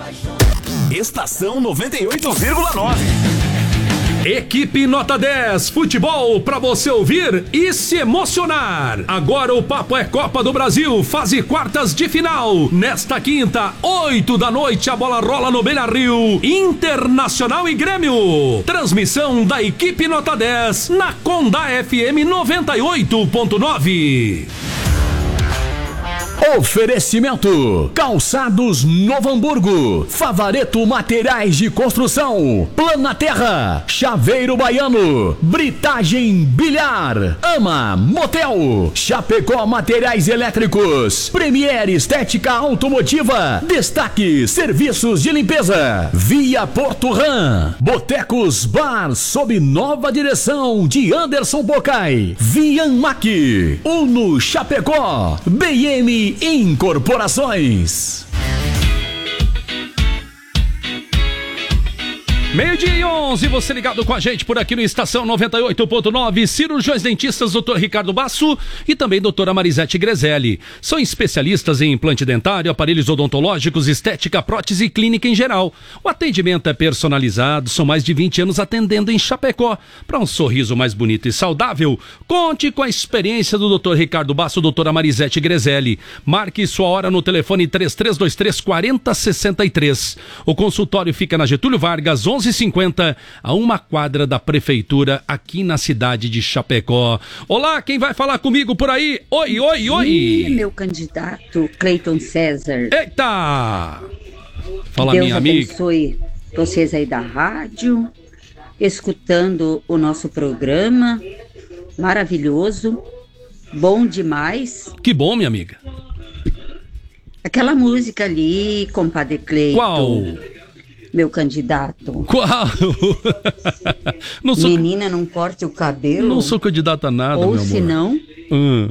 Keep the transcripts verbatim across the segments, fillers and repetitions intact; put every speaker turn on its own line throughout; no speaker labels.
Estação noventa e oito vírgula nove.
Equipe Nota dez, futebol pra você ouvir e se emocionar. Agora o papo é Copa do Brasil, fase quartas de final. Nesta quinta, oito da noite, a bola rola no Beira-Rio, Internacional e Grêmio. Transmissão da Equipe Nota dez na Condá F M noventa e oito ponto nove.
Oferecimento: Calçados Novo Hamburgo, Favareto Materiais de Construção, Plana Terra, Chaveiro Baiano, Britagem Bilhar, Ama Motel, Chapecó Materiais Elétricos, Premier Estética Automotiva, Destaque Serviços de Limpeza, Via Porto Ram, Botecos Bar sob nova direção de Anderson Bocai, Vianmac, Uno Chapecó, B M Incorporações.
Meio-dia e onze, você ligado com a gente por aqui no Estação noventa e oito ponto nove, cirurgiões dentistas doutor Ricardo Basso e também doutora Marisete Grezelli. São especialistas em implante dentário, aparelhos odontológicos, estética, prótese e clínica em geral. O atendimento é personalizado, são mais de vinte anos atendendo em Chapecó. Para um sorriso mais bonito e saudável, conte com a experiência do doutor Ricardo Basso, doutora Marisete Grezelli. Marque sua hora no telefone três três dois três, quatro zero seis três. O consultório fica na Getúlio Vargas, onze e cinquenta, a uma quadra da prefeitura aqui na cidade de Chapecó. Olá, quem vai falar comigo por aí? Oi, oi, oi!
Ih, meu candidato Cleiton César.
Eita! Fala,
Deus
minha amiga.
Deus abençoe vocês aí da rádio, escutando o nosso programa. Maravilhoso, bom demais.
Que bom, minha amiga.
Aquela música ali, compadre Cleiton.
Qual?
Meu candidato.
Qual? Não sou...
Menina, não corte o cabelo.
Não sou candidato a nada,
ou
meu amor.
se não,
hum.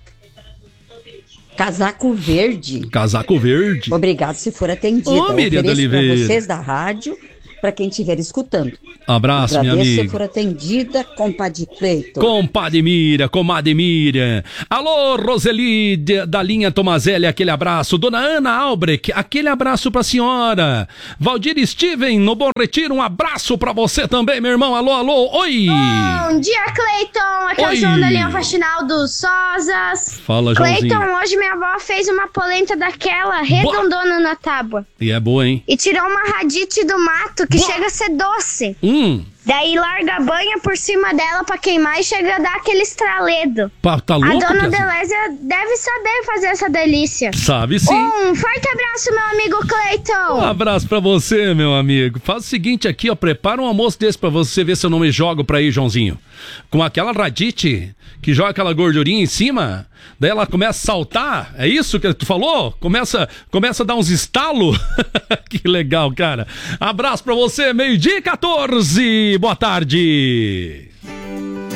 casaco verde.
Casaco verde.
Obrigado se for atendida.
Ô, Miriam da Oliveira.
Para vocês da rádio, para quem estiver escutando.
Abraço, minha
Agradeço
amiga.
se for atendida, compadre Cleiton.
Compadre Mira, comadre Miriam. Alô, Roseli de, da linha Tomazelli, aquele abraço. Dona Ana Albrecht, aquele abraço pra senhora. Valdir Steven, no Bom Retiro, um abraço pra você também, meu irmão. Alô, alô, oi.
Bom dia, Cleiton. Aqui é o João da linha Faxinal dos Sozas.
Fala, Joãozinho.
Cleiton, hoje minha avó fez uma polenta daquela redondona na tábua.
E é boa, hein?
E tirou uma radite do mato que
Boa.
chega a ser doce.
Hum.
Daí larga a banha por cima dela pra queimar e chega a dar aquele estraledo.
Pá, tá
A
louco,
dona
Piazinho?
Delésia deve saber fazer essa delícia.
Sabe sim.
Um forte abraço, meu amigo Cleiton.
Um abraço pra você, meu amigo. Faz o seguinte aqui, ó, prepara um almoço desse pra você ver se eu não me jogo pra aí, Joãozinho. Com aquela radite que joga aquela gordurinha em cima, daí ela começa a saltar, é isso que tu falou? Começa, começa a dar uns estalos. Que legal, cara. Abraço pra você, meio-dia e quatorze. Boa tarde.